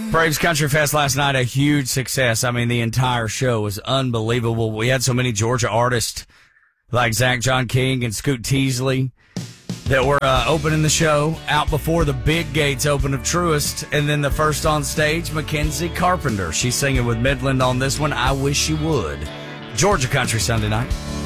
Braves Country Fest last night, a huge success. I mean, the entire show was unbelievable. We had so many Georgia artists like Zach John King and Scoot Teasley that were opening the show out before the big gates open of Truist. And then the first on stage, Mackenzie Carpenter. She's singing with Midland on this one, I Wish You Would. Georgia Country Sunday night.